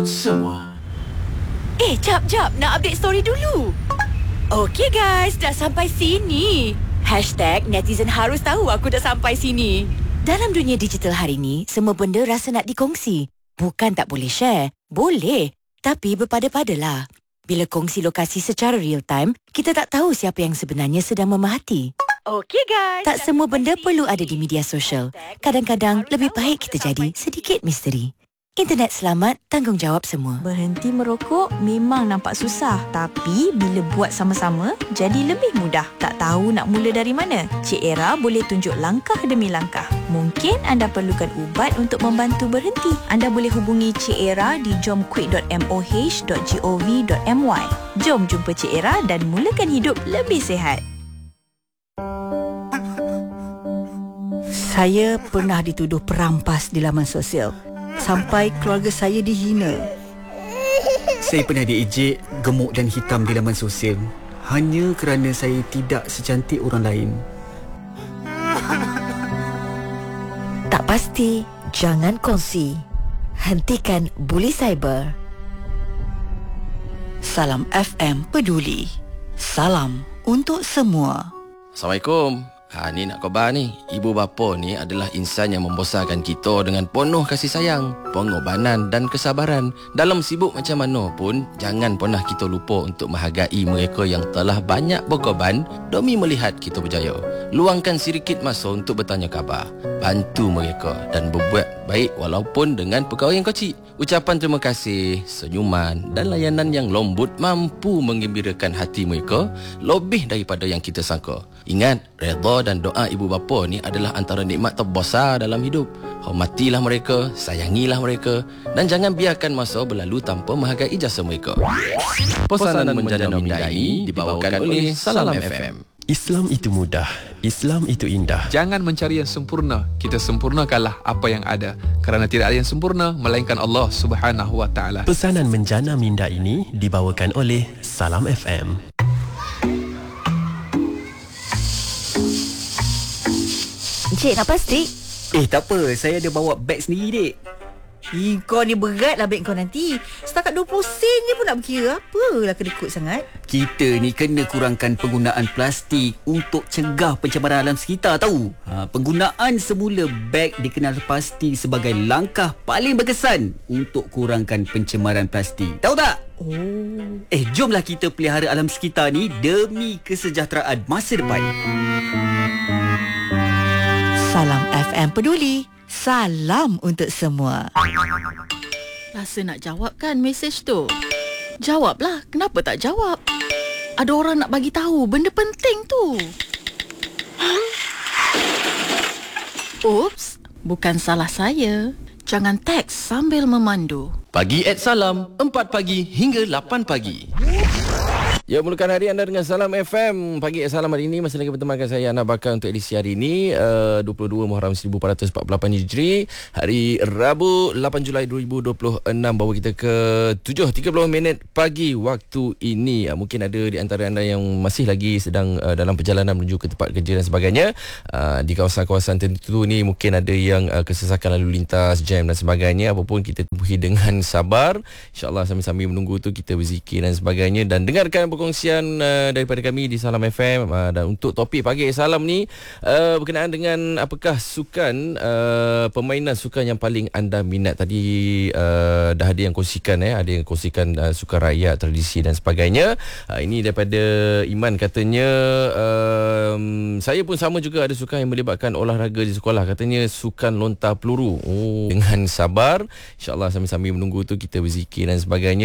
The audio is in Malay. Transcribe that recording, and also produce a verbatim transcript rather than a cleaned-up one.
semua. Eh, jap, jap. Nak update story dulu. Okey guys, dah sampai sini. Hashtag netizen harus tahu aku dah sampai sini. Dalam dunia digital hari ni, semua benda rasa nak dikongsi. Bukan tak boleh share. Boleh. Tapi berpada-padalah. Bila kongsi lokasi secara real time, kita tak tahu siapa yang sebenarnya sedang memerhati. Okey guys. Tak semua benda perlu ada di media sosial. Kadang-kadang lebih baik kita jadi sedikit misteri. Internet selamat, tanggungjawab semua. Berhenti merokok memang nampak susah, tapi bila buat sama-sama, jadi lebih mudah. Tak tahu nak mula dari mana? Cik Era boleh tunjuk langkah demi langkah. Mungkin anda perlukan ubat untuk membantu berhenti. Anda boleh hubungi Cik Era di jomquit dot moh dot gov dot my. Jom jumpa Cik Era dan mulakan hidup lebih sihat. Saya pernah dituduh perampas di laman sosial. Sampai keluarga saya dihina. Saya pernah diejek, gemuk dan hitam di laman sosial hanya kerana saya tidak secantik orang lain. Tak pasti, jangan kongsi. Hentikan buli cyber. Salam F M peduli. Salam untuk semua. Assalamualaikum. Ha, ni nak khabar ni. Ibu bapa ni adalah insan yang membesarkan kita dengan penuh kasih sayang, pengorbanan dan kesabaran. Dalam sibuk macam mana pun, jangan pernah kita lupa untuk menghargai mereka yang telah banyak berkorban demi melihat kita berjaya. Luangkan sedikit masa untuk bertanya khabar, bantu mereka dan berbuat baik walaupun dengan perkara yang kecil. Ucapan terima kasih, senyuman dan layanan yang lembut mampu menggembirakan hati mereka lebih daripada yang kita sangka. Ingat, redha dan doa ibu bapa ni adalah antara nikmat terbesar dalam hidup. Hormatilah mereka, sayangilah mereka dan jangan biarkan masa berlalu tanpa menghargai jasa mereka. Pesanan menjana minda ini dibawakan oleh Salam F M. Islam itu mudah, Islam itu indah. Jangan mencari yang sempurna, kita sempurnakanlah apa yang ada. Kerana tidak ada yang sempurna melainkan Allah Subhanahu Wa Taala. Pesanan menjana minda ini dibawakan oleh Salam F M. Encik, nak plastik? Eh, tak apa. Saya ada bawa beg sendiri, dek. Eh, kau ni berat lah beg kau nanti. Setakat dua puluh sen je pun nak berkira. Apalah kedekut sangat. Kita ni kena kurangkan penggunaan plastik untuk cegah pencemaran alam sekitar, tahu? Ha, penggunaan semula beg dikenal pasti sebagai langkah paling berkesan untuk kurangkan pencemaran plastik. Tahu tak? Oh. Eh, jomlah kita pelihara alam sekitar ni demi kesejahteraan masa depan. Salam F M peduli. Salam untuk semua. Rasa nak jawab kan mesej tu? Jawablah, kenapa tak jawab? Ada orang nak bagi tahu benda penting tu. Oops, bukan salah saya. Jangan teks sambil memandu. Pagi at Salam, empat pagi hingga lapan pagi. Ya, mulakan hari anda dengan Salam F M. Pagi at Salam hari ini masih lagi bertemankan saya, Ana Bakar, untuk edisi hari ini, uh, dua puluh dua Muharram seribu empat ratus empat puluh lapan Hijri, hari Rabu lapan Julai dua ribu dua puluh enam. Bawa kita ke tujuh tiga puluh minit pagi waktu ini. uh, Mungkin ada di antara anda yang masih lagi sedang uh, dalam perjalanan menuju ke tempat kerja dan sebagainya. uh, Di kawasan-kawasan tertentu ni mungkin ada yang uh, kesesakan lalu lintas, jam dan sebagainya. Apapun, kita tempuhi dengan sabar. InsyaAllah sambil-sambil menunggu tu kita berzikir dan sebagainya. Dan dengarkan perkongsian uh, daripada kami di Salam F M. uh, Dan untuk topik pagi Salam ni, uh, berkenaan dengan apakah sukan, uh, permainan sukan yang paling anda minat. Tadi uh, dah ada yang kongsikan, eh, ada yang kongsikan uh, sukan rakyat, tradisi dan sebagainya. uh, Ini daripada Iman, katanya um, saya pun sama juga, ada sukan yang melibatkan olahraga di sekolah. Katanya sukan lontar peluru. Oh, dengan sabar, InsyaAllah sambil-sambil menunggu tu kita berzikir dan sebagainya.